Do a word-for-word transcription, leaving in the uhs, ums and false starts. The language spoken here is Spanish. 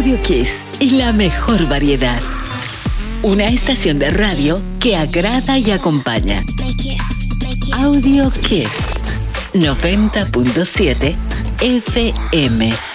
Audio Kiss y la mejor variedad. Una estación de radio que agrada y acompaña. Audio Kiss noventa punto siete F M.